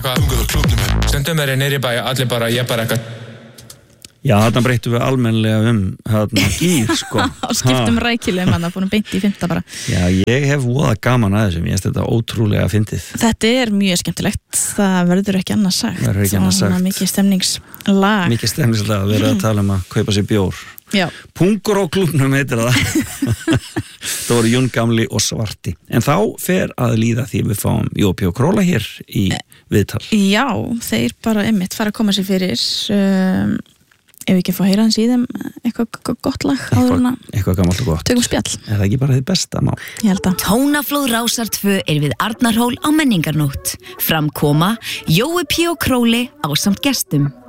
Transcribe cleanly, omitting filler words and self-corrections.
Stundum nýri bæ, allir bara, ég bara eitthvað. Já, þarna breyttum við almennlega gír, sko. Og skiptum rækilegum hann, fórum beint í 5. bara. Já, ég hef voða gaman að þessum, ég finnst þetta ótrúlega fyndið. Þetta mjög skemmtilegt, það verður ekki annað sagt. Verður ekki annað sagt. Mikið stemningslag. Mikið stemningslag, við erum að tala að kaupa sér bjór. Já. Pungur á klúbnum heitir það. Það voru Jón Gamli og Svarti. En þá fer að líða því við fáum Jópi og Króla hér í viðtal. Já, þeir bara einmitt fara að koma sér fyrir. Ef við ekki fá að heyra hans í þeim eitthvað gott lag áðurna. Eitthvað gamalt og gott. Tökum spjall. Það ekki bara þið besta mál? Ég held að. Tónaflóð Rásar 2 við Arnarhól á Menningarnótt. Framkoma Jói P. og Króli ásamt gestum.